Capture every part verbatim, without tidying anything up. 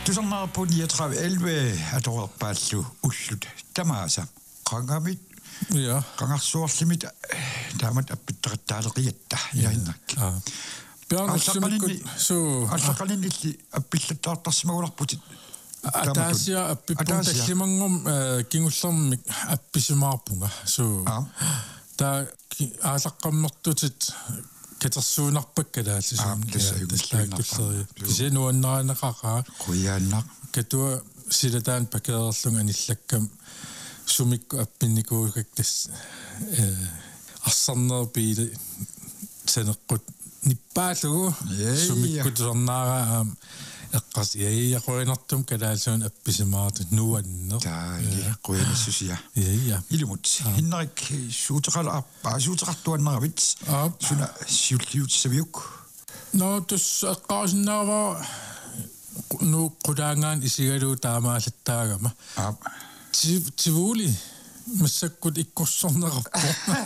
Tusarnaa på niogtredive elleve atorerpaallu ullut tamaasa qangamit ja qangarsuarlimit taamat appittaqattaaleqiatta ilainnak Bjørn så allaqalin illi appillattaartarsimagularputit ataasia appippun tallimangum kingullermik appisimaarpunga so ta aalaqqammertutit katersuunarpakkalaasisun tassaakulleri kisinuannaraanaqaqaa quyaannaq katua silataan pakeerlung anillakkam sumikku appinikuugak tass arsannerpiili saneqqut nippaalugu sumikku tusernaara eqqas iaqoinartum kalaalsuun appisimaartut nuanner taali quyanassusia ja ilumut hinnerik suuteqala suuteqartuanneravit suna siulliutsaviuk no tus eqqaasinnaava nu qulaangaan isigalu taamaallattaagama tivuli massakkut ikkorsornerarpo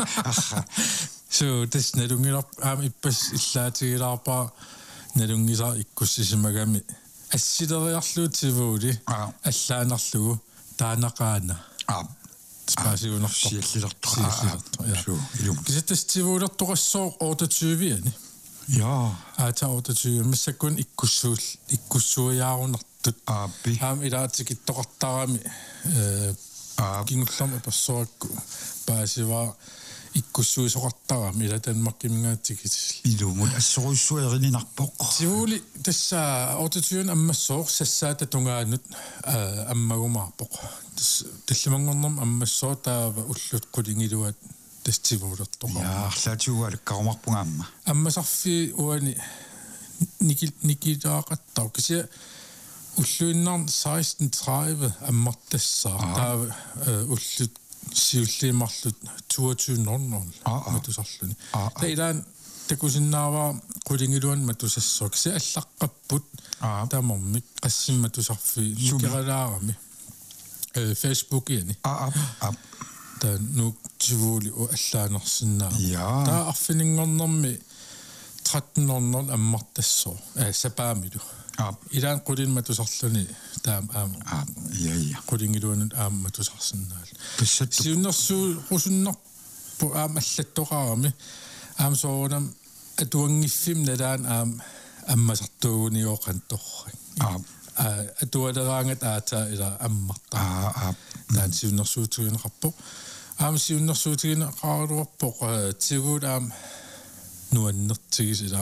so tas nalungilap aam ippas illaatigilaarpaa nalungisar ikkussisimagami assileriarlu tivuli allaanarlugu taanaqaana spaasiunerpo siallilertoqa ilum kisattas tivulertoqassoo ottotyviani ja ata ottotyvi massakkun ikkussuul ikkussuiaarunartut aappi aam ilaatikittoqartarami kingullerma passorakku paasiva ikkussuisoqartarami ilatanmarkimingaattikit ilumut assoruissuerinarpoq tivuli tassa ottotyvin ammassoor sassaata tungaanut ammagumaarpoq tallimangornerm ammassoo taava ullut qulingiluat tastivuulertoqa ja arlaatuga alukkarumarpungaamma ammasarfi uani nikil nikilaaqattau kisia ulluinnar seksten tredive ammartassaa taava ullut siulliimarlut toogtyve nul nul matusarluni tailaan takusinnaava qulingiluan matusassoq kisia allaqqapput taamormik qassimmatusarfi nikiralaarami Facebook-iani a a ta nu tivuli o allaanersinnaa ja ta arfiningornermi tretten nul nul ammartassoo sapaamilu ilaan qulinmatusarluni taam aam ja ja qulingiluanut aammatusarsinnaal pissattu siunnersuu rusunnerpu aam allattoqarami aam soonam atuangiffim nalaan aam ammasartuuguni oqantorri atualeraangat aata ila ammarta a naan siunnersuutigineqarpoq aam siunnersuutigineqaruarpoq tivul aam nuannertigis ila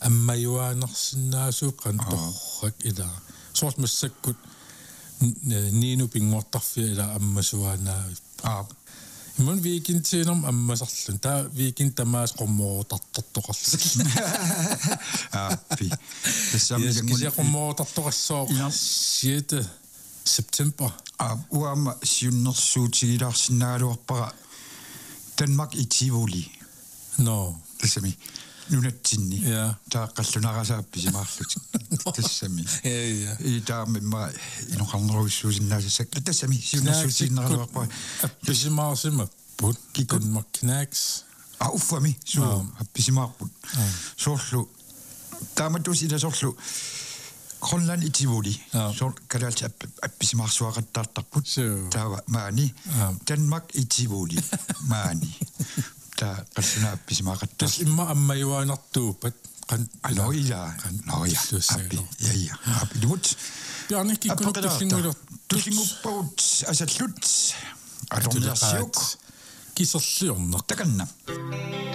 ammajuaanersinnaasuuqqantorrak ila soort massakkut niinu pinguartarfia ila ammasuaanaa a imman viikintiinerm ammasarlun taa viikin tamaas qormootartortoqarluk aappi tassam kisia qormootartoqassoo sjette september a uama siunnersuutigilaarsinnaaluarpara Danmark i Tivoli no tassami nunatsinni ja taaqqallunarasaappisimаарlut tassami ja ja i taamimma inoqarneruissuusinnaasassak tassami siunnersuutigineraluarpara appisimaarsimapput Danmark Knacks a uffami su appisimaarput soorlu taamatus ilasorlu Grønland i Tivoli så kan det altid appisimaarsuaqattaartarput taava maani Danmark i Tivoli maani ta qassuna appisimaaqattar tas imma ammajuaanartuupat qan aloila noja appi ja ja appi dumut bjarne kikkunu tullinguiler tullinguppaut asallut alornersiuk kiserliorner takanna